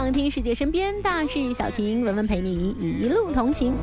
上听世界身边大事小情，文文陪你一路同行。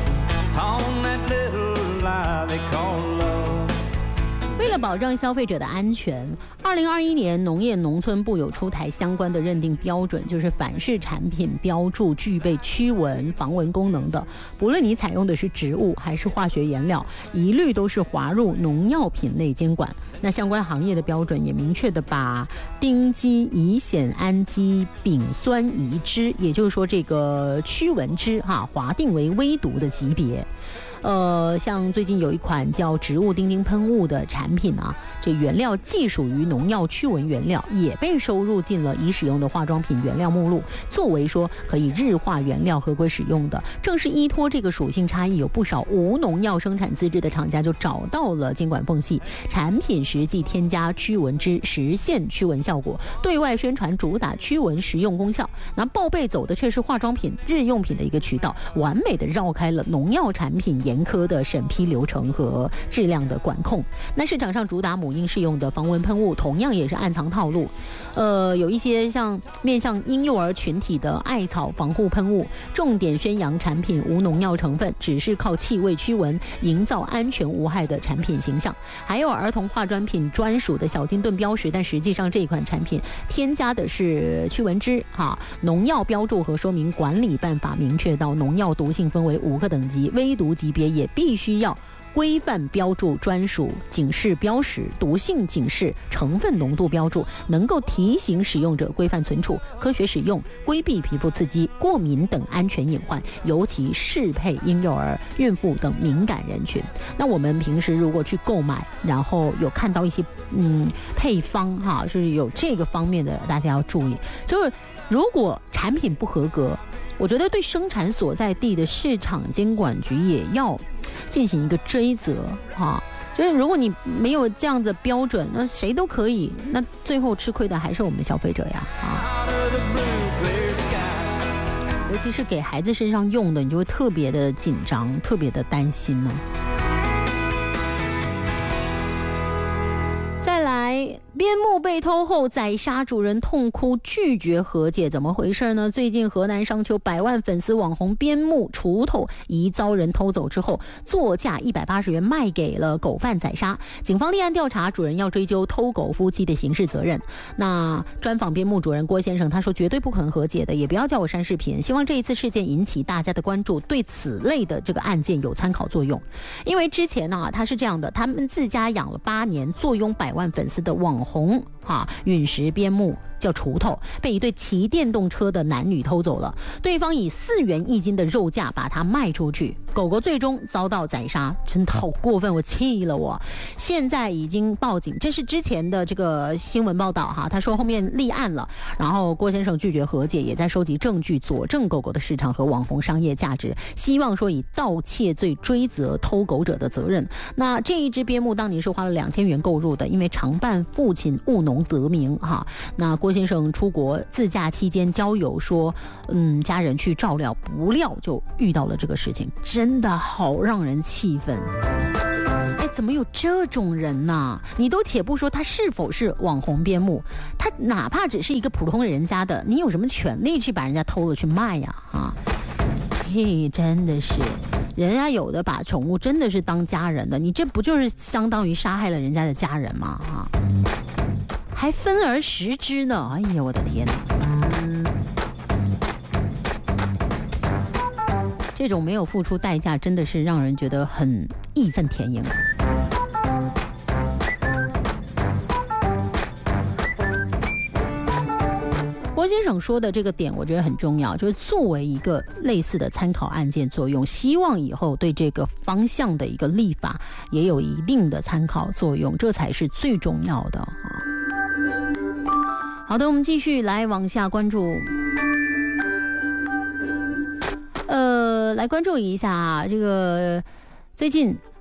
为了保障消费者的安全，2021年农业农村部有出台相关的认定标准，就是凡是产品标注具备驱蚊防蚊功能的，不论你采用的是植物还是化学颜料，一律都是划入农药品类监管。那相关行业的标准也明确的把丁基乙酰氨基丙酸乙酯，也就是说这个驱蚊酯划定为微毒的级别。像最近有一款叫植物丁丁喷雾的产品啊，这原料既属于农药驱蚊原料，也被收入进了已使用的化妆品原料目录，作为说可以日化原料合规使用的。正是依托这个属性差异，有不少无农药生产资质的厂家就找到了监管缝隙，产品实际添加驱蚊酯，实现驱蚊效果，对外宣传主打驱蚊实用功效，那报备走的却是化妆品日用品的一个渠道，完美的绕开了农药产品严苛的审批流程和质量的管控。那市场上主打母婴适用的防蚊喷雾，同样也是暗藏套路。有一些像面向婴幼儿群体的艾草防护喷雾，重点宣扬产品无农药成分，只是靠气味驱蚊，营造安全无害的产品形象。还有儿童化妆品专属的小金盾标识，但实际上这一款产品添加的是驱蚊酯农药标注和说明管理办法明确到农药毒性分为5个等级，微毒级别也必须要规范标注专属警示标识、毒性警示、成分浓度标注，能够提醒使用者规范存储、科学使用，规避皮肤刺激、过敏等安全隐患，尤其适配婴幼儿、孕妇等敏感人群。那我们平时如果去购买，然后有看到一些配方就是有这个方面的，大家要注意。就是如果产品不合格，我觉得对生产所在地的市场监管局也要进行一个追责就是如果你没有这样的标准，那谁都可以，那最后吃亏的还是我们消费者呀尤其是给孩子身上用的，你就会特别的紧张，特别的担心呢。再来，边牧被偷后宰杀，主人痛哭拒绝和解，怎么回事呢？最近河南商丘100万粉丝网红边牧锄头疑遭人偷走之后，作价180元卖给了狗贩宰杀。警方立案调查，主人要追究偷狗夫妻的刑事责任。那专访边牧主人郭先生，他说绝对不可能和解的，也不要叫我删视频，希望这一次事件引起大家的关注，对此类的这个案件有参考作用。因为之前他是这样的，他们自家养了8年，坐拥100万粉丝的网红陨石边牧叫锄头，被一对骑电动车的男女偷走了，对方以4元1斤的肉价把它卖出去，狗狗最终遭到宰杀，真的好过分，我气了我。现在已经报警，这是之前的这个新闻报道他说后面立案了，然后郭先生拒绝和解，也在收集证据佐证狗狗的市场和网红商业价值，希望说以盗窃罪追责偷狗者的责任。那这一只边牧当年是花了2000元购入的，因为常伴父亲务农得名那郭先生出国自驾期间交友说家人去照料，不料就遇到了这个事情，真的好让人气愤。怎么有这种人呢？你都且不说他是否是网红边牧，他哪怕只是一个普通人家的，你有什么权利去把人家偷了去卖呀真的是，人家有的把宠物真的是当家人的，你这不就是相当于杀害了人家的家人吗还分而食之呢，哎呀我的天哪这种没有付出代价，真的是让人觉得很义愤填膺郭先生说的这个点我觉得很重要，就是作为一个类似的参考案件作用，希望以后对这个方向的一个立法也有一定的参考作用，这才是最重要的好的，我们继续来往下关注来关注一下这个最近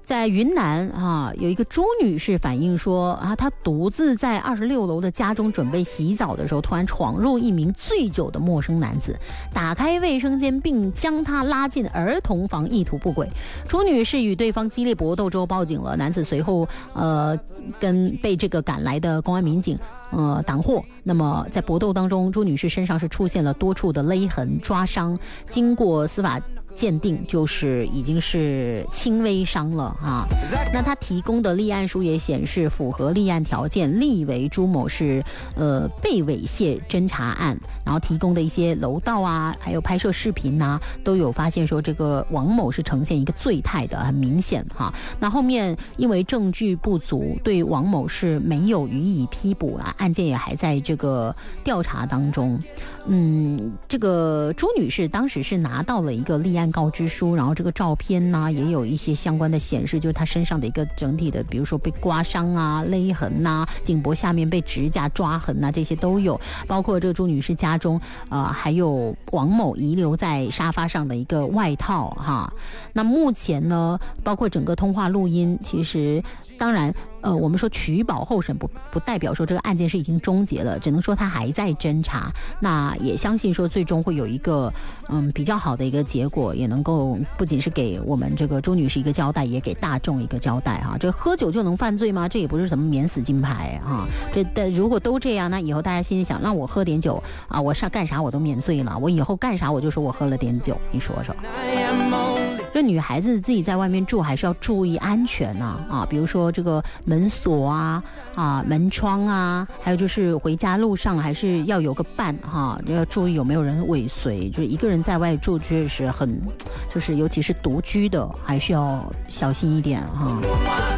在云南有一个朱女士反映说她独自在26楼的家中准备洗澡的时候，突然闯入一名醉酒的陌生男子，打开卫生间并将他拉进儿童房，意图不轨。朱女士与对方激烈搏斗之后报警了，男子随后跟被这个赶来的公安民警挡获。那么在搏斗当中，朱女士身上是出现了多处的勒痕抓伤，经过司法鉴定就是已经是轻微伤了那他提供的立案书也显示符合立案条件，立为朱某是被猥亵侦查案，然后提供的一些楼道还有拍摄视频都有发现说这个王某是呈现一个醉态的，很明显那后面因为证据不足，对王某是没有予以批捕案件也还在这个调查当中。这个朱女士当时是拿到了一个立案告知书，然后这个照片也有一些相关的显示，就是她身上的一个整体的，比如说被刮伤勒痕颈脖下面被指甲抓痕这些都有，包括这个朱女士家中还有王某遗留在沙发上的一个外套那目前呢，包括整个通话录音，其实当然我们说取保候审不代表说这个案件是已经终结了，只能说它还在侦查。那也相信说最终会有一个比较好的一个结果，也能够不仅是给我们这个朱女士一个交代，也给大众一个交代这喝酒就能犯罪吗？这也不是什么免死金牌这如果都这样，那以后大家心里想，那我喝点酒我干啥我都免罪了，我以后干啥我就说我喝了点酒，你说说。这女孩子自己在外面住还是要注意安全比如说这个门锁门窗还有就是回家路上还是要有个伴要注意有没有人尾随，就是一个人在外住就是尤其是独居的，还是要小心一点